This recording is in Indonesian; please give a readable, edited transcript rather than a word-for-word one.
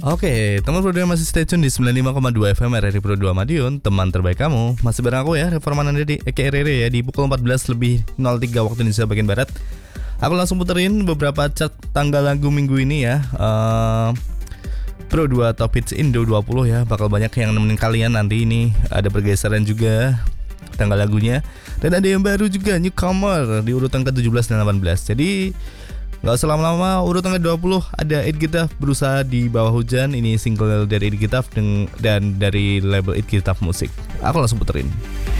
Oke, teman Pro 2 masih stay tune di 95,2 FM RRI Pro 2 Madiun, teman terbaik kamu. Masih bareng aku ya, Reforman Andi aka Rere ya, di pukul 14 lebih 03 waktu Indonesia bagian Barat. Aku langsung puterin beberapa chart tanggal lagu minggu ini ya. Pro 2 Top Hits Indo 20 ya, bakal banyak yang nemenin kalian nanti ini. Ada pergeseran juga tanggal lagunya. Dan ada yang baru juga, newcomer di urutan ke-17 dan 18. Jadi gak usah lama-lama, urutan ke-20 ada It Gitaf Berusaha di Bawah Hujan. Ini single dari It Gitaf dan dari label It Gitaf Musik. Aku langsung puterin.